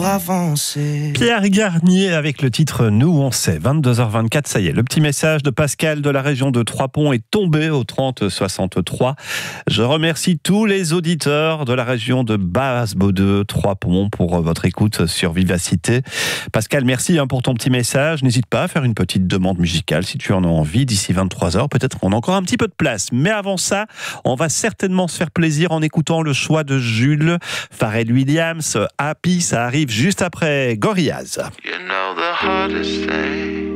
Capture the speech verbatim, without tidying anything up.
avancer. Pierre Garnier avec le titre Nous on sait. vingt-deux heures vingt-quatre, ça y est. Le petit message de Pascal de la région de Trois-Ponts est tombé au trente soixante-trois. Je remercie tous les auditeurs de la région de Basse-Baudeux, Trois-Ponts pour votre écoute sur Vivacité. Pascal, merci pour ton petit message. N'hésite pas à faire une petite demande musicale si tu en as envie d'ici vingt-trois heures. Peut-être qu'on a encore un petit peu de place. Mais avant ça, on va certainement se faire plaisir en écoutant le choix de Jules. Pharrell Williams, Happy, ça arrive juste après Gorillaz. You know the hardest thing